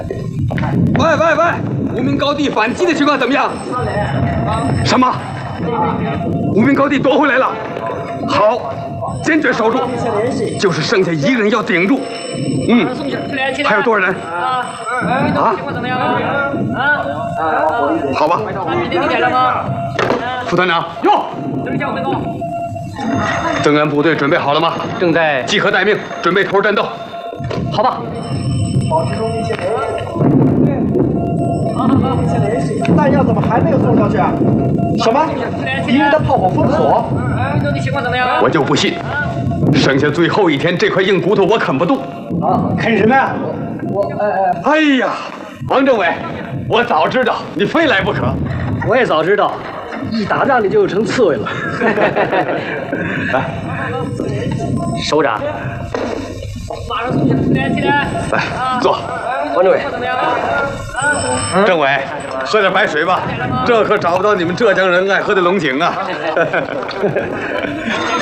喂，无名高地反击的情况怎么样？什么？无名高地夺回来了？好，坚决守住，就是剩下一个人要顶住。还有多少人？啊？好吧。副团长，哟，增援部队准备好了吗？ 正在集合待命，准备投入战斗。 好吧。 保持中密切联系。密切联系。弹药怎么还没有送上去啊？什么？敌人的炮火封锁？ 我就不信，剩下最后一天，这块硬骨头我啃不动。 啊，啃什么呀？ 哎呀，王政委，我早知道你非来不可。 我也早知道，一打仗你就成刺猬了。 来， 首长， 来坐。 王政委， 政委，喝点白水吧，这可找不到你们浙江人爱喝的龙井啊。